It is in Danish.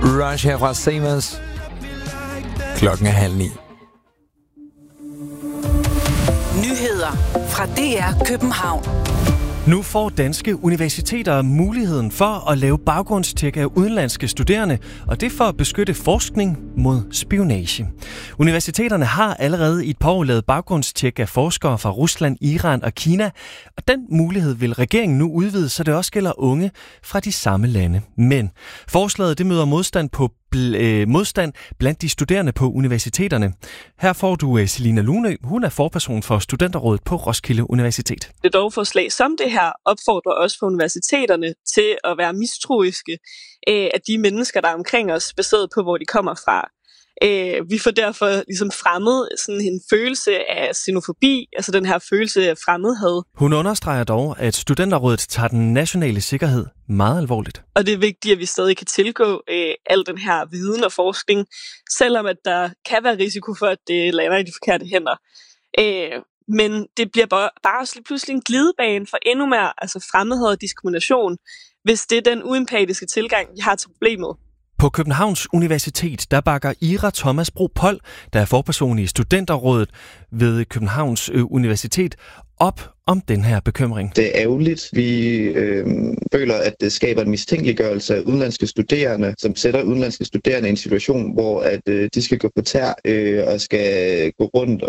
Rush her fra Savers. Klokken er 8:30. Nyheder fra DR København. Nu får danske universiteter muligheden for at lave baggrundstjek af udenlandske studerende, og det for at beskytte forskning mod spionage. Universiteterne har allerede i et par år lavet baggrundstjek af forskere fra Rusland, Iran og Kina, og den mulighed vil regeringen nu udvide, så det også gælder unge fra de samme lande. Men forslaget det møder modstand blandt de studerende på universiteterne. Her får du Selina Lunø. Hun er forperson for Studenterrådet på Roskilde Universitet. Det lovforslag som det her opfordrer også for universiteterne til at være mistroiske af de mennesker, der er omkring os, baseret på, hvor de kommer fra. Vi får derfor ligesom fremmet sådan en følelse af xenofobi, altså den her følelse af fremmedhad. Hun understreger dog, at Studenterrådet tager den nationale sikkerhed meget alvorligt. Og det er vigtigt, at vi stadig kan tilgå al den her viden og forskning, selvom at der kan være risiko for, at det lander i de forkerte hænder. Men det bliver bare pludselig en glidebane for endnu mere altså fremmedhad og diskrimination, hvis det er den uempatiske tilgang, vi har til problemet. På Københavns Universitet, der bakker Ira Thomas Bro Pold, der er forperson i Studenterrådet ved Københavns Universitet, op om den her bekymring. Det er ærgerligt. Vi føler, at det skaber en mistænkeliggørelse af udenlandske studerende, som sætter udenlandske studerende i en situation, hvor at de skal gå på tær og skal gå rundt